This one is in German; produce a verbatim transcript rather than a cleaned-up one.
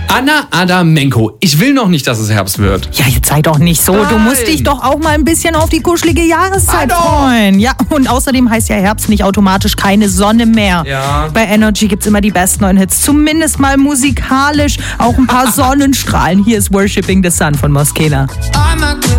Anna Adamenko. Ich will noch nicht, dass es Herbst wird. Ja, jetzt sei doch nicht so. Nein. Du musst dich doch auch mal ein bisschen auf die kuschelige Jahreszeit Hallo. freuen. Ja, und außerdem heißt ja Herbst nicht automatisch keine Sonne mehr. Ja. Bei Energy gibt's immer die besten neuen Hits. Zumindest mal musikalisch auch ein paar Sonnenstrahlen. Hier ist Worshipping the Sun von Moskena.